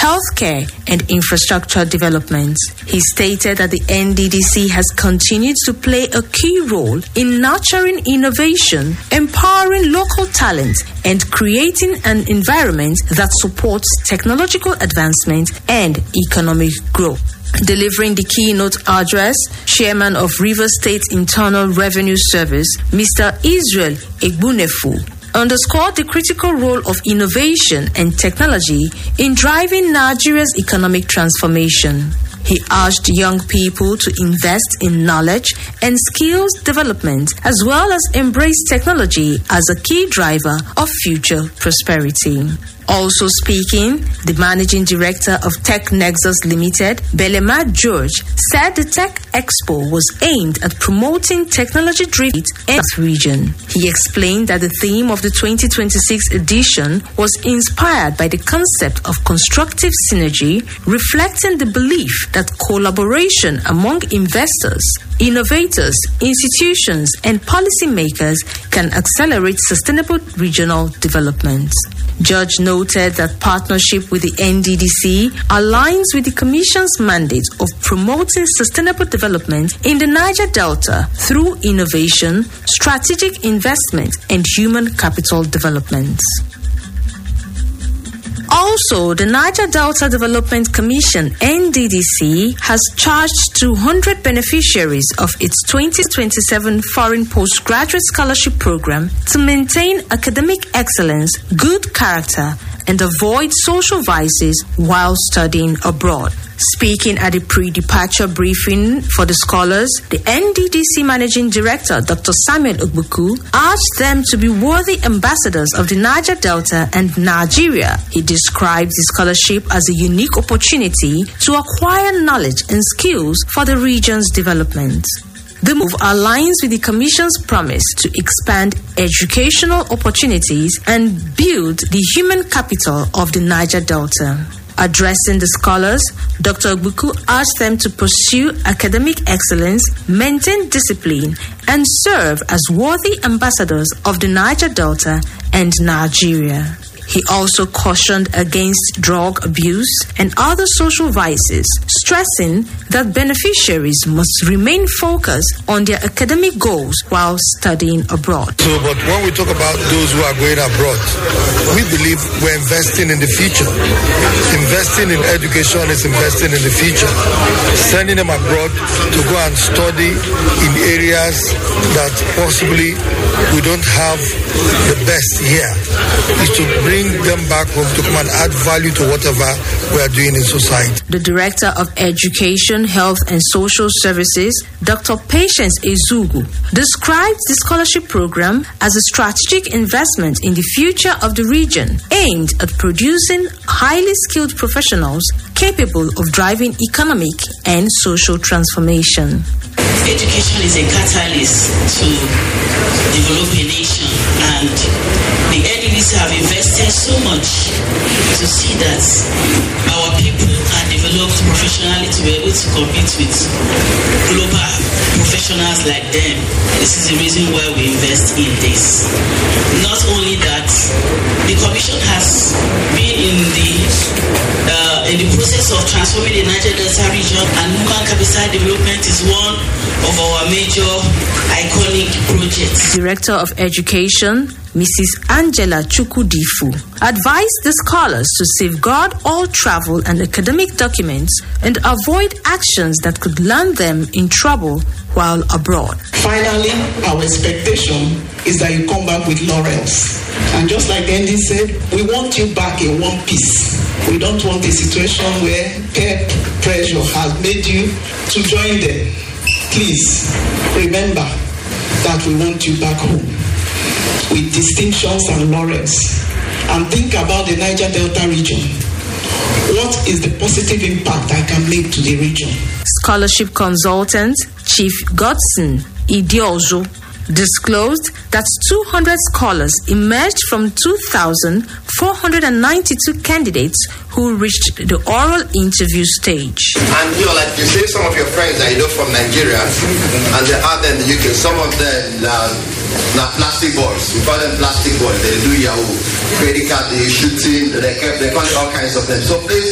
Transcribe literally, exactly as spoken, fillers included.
healthcare, and infrastructure development. He stated that the N D D C has continued to play a key role in nurturing innovation, empowering local talent, and creating an environment that supports technological advancement and economic growth. Delivering the keynote address, Chairman of Rivers State Internal Revenue Service, Mister Israel Egbunefu, underscored the critical role of innovation and technology in driving Nigeria's economic transformation. He urged young people to invest in knowledge and skills development, as well as embrace technology as a key driver of future prosperity. Also speaking, the managing director of Tech Nexus Limited, Belema George, said the Tech Expo was aimed at promoting technology-driven in the region. He explained that the theme of the twenty twenty-six edition was inspired by the concept of constructive synergy, reflecting the belief that collaboration among investors, innovators, institutions, and policymakers can accelerate sustainable regional development. Judge noted that partnership with the N D D C aligns with the Commission's mandate of promoting sustainable development in the Niger Delta through innovation, strategic investment, and human capital development. Also, the Niger Delta Development Commission, N D D C, has charged two hundred beneficiaries of its twenty twenty-seven Foreign Postgraduate Scholarship Program to maintain academic excellence, good character, and avoid social vices while studying abroad. Speaking at a pre-departure briefing for the scholars, the N D D C Managing Director, Doctor Samuel Ogbuku, urged them to be worthy ambassadors of the Niger Delta and Nigeria. He described the scholarship as a unique opportunity to acquire knowledge and skills for the region's development. The move aligns with the Commission's promise to expand educational opportunities and build the human capital of the Niger Delta. Addressing the scholars, Doctor Ogbuku asked them to pursue academic excellence, maintain discipline, and serve as worthy ambassadors of the Niger Delta and Nigeria. He also cautioned against drug abuse and other social vices, stressing that beneficiaries must remain focused on their academic goals while studying abroad. So, but when we talk about those who are going abroad, we believe we're investing in the future. Investing in education is investing in the future. Sending them abroad to go and study in areas that possibly we don't have the best here is to bring them back home to come and add value to whatever we are doing in society. The Director of Education, Health and Social Services, Doctor Patience Ezugu, described the scholarship program as a strategic investment in the future of the region, aimed at producing highly skilled professionals capable of driving economic and social transformation. Education is a catalyst to develop a nation, and the N D D C have invested so much to see that our people are developed professionally to be able to compete with global professionals like them. This is the reason why we invest in this. Not only that, the Commission has been in the uh, in the process of transforming the Niger Delta region, and human capital development is one of our major iconic projects. Director of Education, Missus Angela Chukwudifu, advised the scholars to safeguard all travel and academic documents and avoid actions that could land them in trouble while abroad. Finally, our expectation is that you come back with laurels. And just like Andy said, we want you back in one piece. We don't want a situation where peer pressure has made you to join them. Please remember that we want you back home with distinctions and laurels. And think about the Niger Delta region. What is the positive impact I can make to the region? Scholarship consultant Chief Godson Idiozo disclosed that two hundred scholars emerged from two thousand four hundred ninety-two candidates who reached the oral interview stage. And you know, like you say, some of your friends that you know from Nigeria, and they are there in the U K, some of them are now plastic boys. We call them plastic boys. They do Yahoo, credit card, they shooting, they, they call it all kinds of them. So please,